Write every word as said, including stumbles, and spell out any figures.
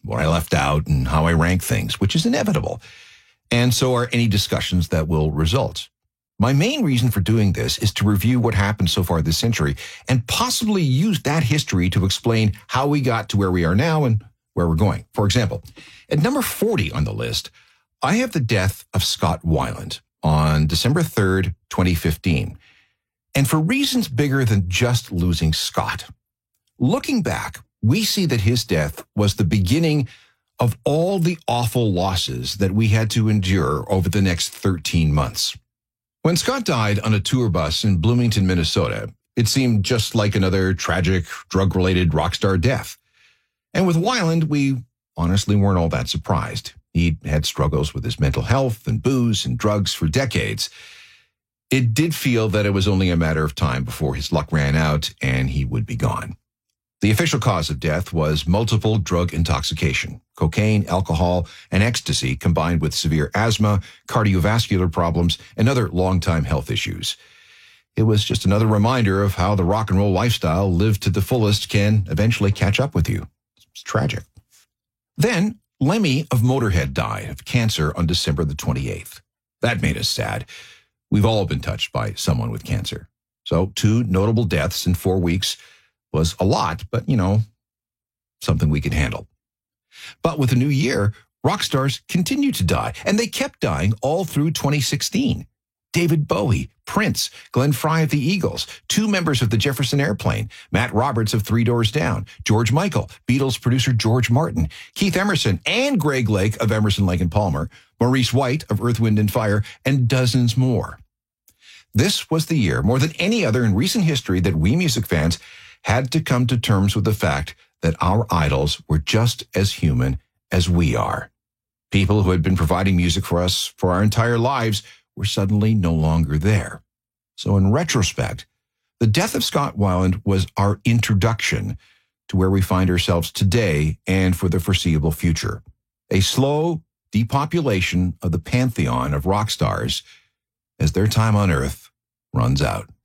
what I left out, and how I rank things, which is inevitable. And so are any discussions that will result. My main reason for doing this is to review what happened so far this century and possibly use that history to explain how we got to where we are now and where we're going. For example, at number forty on the list, I have the death of Scott Weiland on December third, twenty fifteen. And for reasons bigger than just losing Scott. Looking back, we see that his death was the beginning of all the awful losses that we had to endure over the next thirteen months. When Scott died on a tour bus in Bloomington, Minnesota, it seemed just like another tragic, drug-related rock star death. And with Weiland, we honestly weren't all that surprised. He'd had struggles with his mental health and booze and drugs for decades. It did feel that it was only a matter of time before his luck ran out and he would be gone. The official cause of death was multiple drug intoxication, cocaine, alcohol, and ecstasy combined with severe asthma, cardiovascular problems, and other long-time health issues. It was just another reminder of how the rock and roll lifestyle lived to the fullest can eventually catch up with you. It's tragic. Then, Lemmy of Motorhead died of cancer on December the twenty-eighth. That made us sad. We've all been touched by someone with cancer. So, two notable deaths in four weeks was a lot, but, you know, something we could handle. But with the new year, rock stars continued to die, and they kept dying all through twenty sixteen. David Bowie, Prince, Glenn Frey of the Eagles, two members of the Jefferson Airplane, Matt Roberts of Three Doors Down, George Michael, Beatles producer George Martin, Keith Emerson and Greg Lake of Emerson, Lake and Palmer, Maurice White of Earth, Wind and Fire, and dozens more. This was the year, more than any other in recent history, that we music fans had to come to terms with the fact that our idols were just as human as we are. People who had been providing music for us for our entire lives were suddenly no longer there. So in retrospect, the death of Scott Weiland was our introduction to where we find ourselves today and for the foreseeable future. A slow depopulation of the pantheon of rock stars as their time on Earth runs out.